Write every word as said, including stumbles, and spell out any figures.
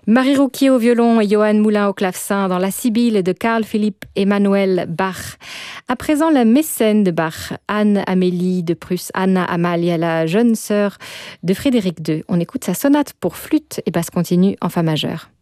Marie Rouquier au violon et Johann Moulin au clavecin dans la Sibylle de Carl Philipp Emanuel Bach. À présent, la mécène de Bach, Anne-Amélie de Prusse, Anna Amalia, la jeune sœur de Frédéric deux. On écoute sa sonate pour flûte et basse continue en fa majeur.